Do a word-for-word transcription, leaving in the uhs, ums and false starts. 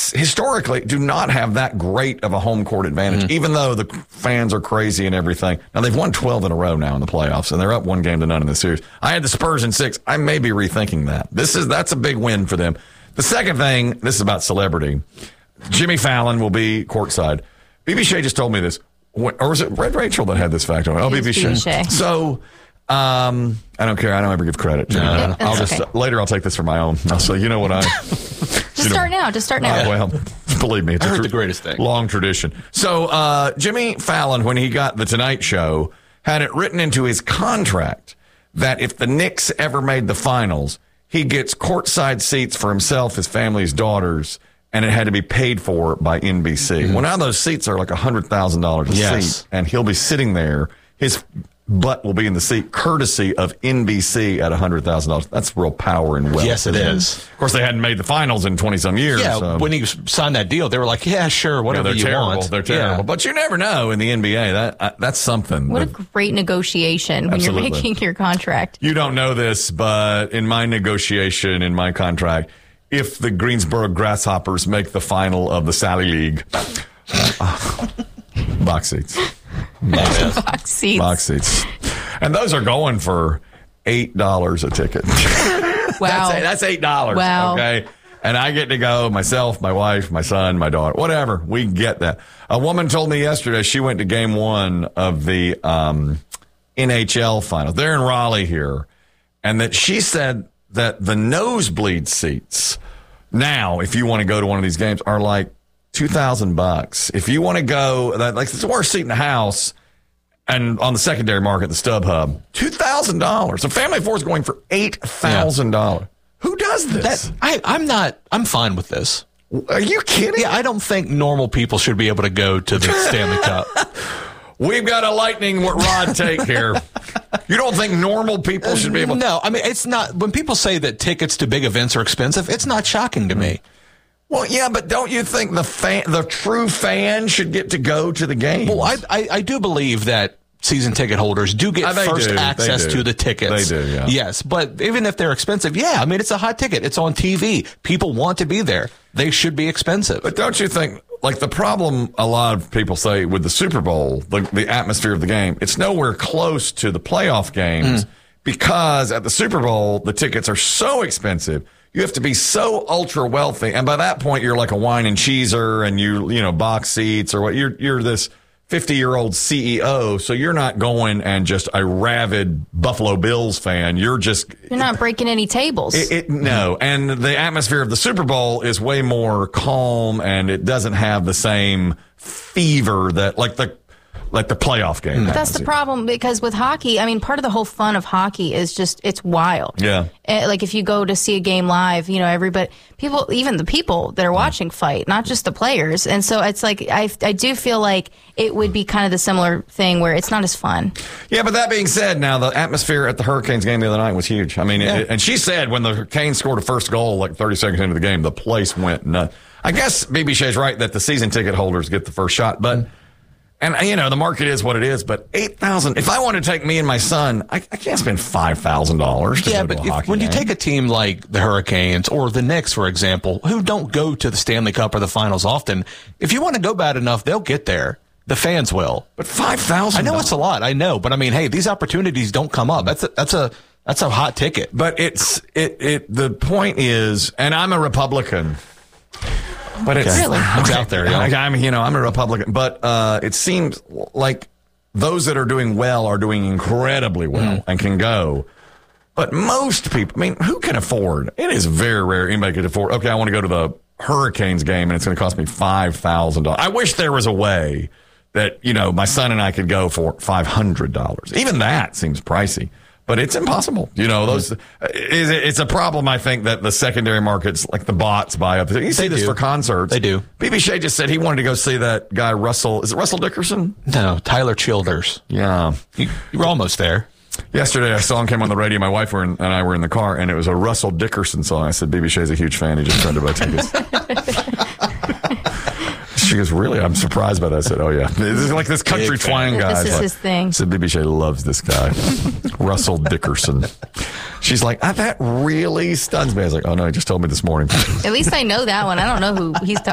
Knicks, historically, do not have that great of a home court advantage, mm-hmm. even though the fans are crazy and everything. Now, they've won twelve in a row now in the playoffs, and they're up one game to none in the series. I had the Spurs in six. I may be rethinking that. This is That's a big win for them. The second thing, this is about celebrity. Jimmy Fallon will be courtside. B B Shea just told me this. Or was it Red Rachel that had this fact on it? Oh, B B Shea. So, um, I don't care. I don't ever give credit. No, no, I'll just, okay. later I'll take this for my own. I'll say, you know what I... Just you start know, now. Just start now. Uh, well, believe me, it's I a heard tr- the greatest thing. Long tradition. So uh, Jimmy Fallon, when he got the Tonight Show, had it written into his contract that if the Knicks ever made the finals, he gets courtside seats for himself, his family, his daughters, and it had to be paid for by N B C. Mm-hmm. Well, now those seats are like one hundred thousand dollars a yes. seat, and he'll be sitting there. His butt will be in the seat, courtesy of N B C at one hundred thousand dollars. That's real power and wealth. Yes, it is. Of course, they hadn't made the finals in twenty-some years. Yeah, so. when he signed that deal, they were like, yeah, sure, whatever yeah, they're you terrible. want. They're terrible. Yeah. But you never know in the N B A. That uh, That's something. What that, a great negotiation when absolutely. you're making your contract. You don't know this, but in my negotiation, in my contract, if the Greensboro Grasshoppers make the final of the Sally League, uh, box seats. Box, box seats. Box seats. And those are going for eight dollars a ticket. Wow. that's, that's eight dollars. Wow. Okay. And I get to go, myself, my wife, my son, my daughter, whatever. We get that. A woman told me yesterday she went to game one of the um, N H L finals. They're in Raleigh here. And that she said that the nosebleed seats now, if you want to go to one of these games, are like two thousand bucks. If you want to go, that, like, it's the worst seat in the house. And on the secondary market, the StubHub, two thousand dollars. A family of four is going for eight thousand dollars. Yeah. Who does this? That, I, I'm not, I'm fine with this. Are you kidding? Yeah, I don't think normal people should be able to go to the Stanley Cup. We've got a lightning rod take here. You don't think normal people should be able to? No, I mean, it's not, when people say that tickets to big events are expensive, it's not shocking to me. Well, yeah, but don't you think the fan, the true fan should get to go to the game? Well, I, I, I do believe that season ticket holders do get uh, first do. access to the tickets. They do, yeah. Yes, but even if they're expensive, yeah, I mean, it's a hot ticket. It's on T V. People want to be there. They should be expensive. But don't you think, like, the problem a lot of people say with the Super Bowl, the, the atmosphere of the game, it's nowhere close to the playoff games mm. because at the Super Bowl, the tickets are so expensive. You have to be so ultra wealthy, and by that point, you're like a wine and cheeser, and you you know box seats or what. You're you're this fifty year old C E O, so you're not going and just a rabid Buffalo Bills fan. You're just you're not breaking any tables. It, it, no, and the atmosphere of the Super Bowl is way more calm, and it doesn't have the same fever that like the. Like the playoff game. That's the problem, because with hockey, I mean, part of the whole fun of hockey is just, it's wild. Yeah. It, like if you go to see a game live, you know, everybody, people, even the people that are watching fight, not just the players. And so it's like, I, I do feel like it would be kind of the similar thing where it's not as fun. Yeah, but that being said, now the atmosphere at the Hurricanes game the other night was huge. I mean, yeah. it, and she said when the Canes scored a first goal, like thirty seconds into the game, the place went nuts. I guess B B Shea's right that the season ticket holders get the first shot, but. Mm-hmm. And, you know, the market is what it is, but eight thousand dollars, if I want to take me and my son, I, I can't spend five thousand dollars to yeah, go but to a if, hockey when game. you take a team like the Hurricanes or the Knicks, for example, who don't go to the Stanley Cup or the finals often, if you want to go bad enough, they'll get there. The fans will. But five thousand dollars? I know it's a lot. I know. But, I mean, hey, these opportunities don't come up. That's a, that's a, that's a hot ticket. But it's, it, it, the point is, and I'm a Republican. But it's, really? It's out there, yeah. I, I'm, you know, I'm a Republican, but uh, it seems like those that are doing well are doing incredibly well mm. and can go. But most people, I mean, who can afford? It is very rare anybody can afford. Okay, I want to go to the Hurricanes game, and it's going to cost me five thousand dollars. I wish there was a way that, you know, my son and I could go for five hundred dollars. Even that seems pricey. But it's impossible. You know, those it's a problem, I think, that the secondary markets, like the bots, buy up. You see they this do. for concerts. They do. B B Shea just said he wanted to go see that guy, Russell. Is it Russell Dickerson? No, Tyler Childers. Yeah. You, you were almost there. Yesterday, a song came on the radio. My wife were in, and I were in the car, and it was a Russell Dickerson song. I said, B B Shea's a huge fan. He just tried to buy tickets. She goes, really? I'm surprised by that. I said, oh, yeah. This is like this country Big twang guy. This is like, his thing. I said, B B Shea loves this guy. Russell Dickerson. She's like, ah, that really stuns me. I was like, oh, no, he just told me this morning. At least I know that one. I don't know who he's talking